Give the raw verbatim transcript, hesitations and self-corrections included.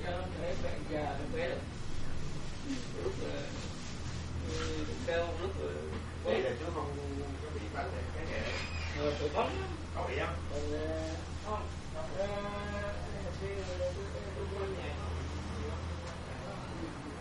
sao để bạn già nó khỏe được. Lúc cao lúc vậy là chú không có bị bệnh cái này rồi tự bấm có bị không? không. Nhà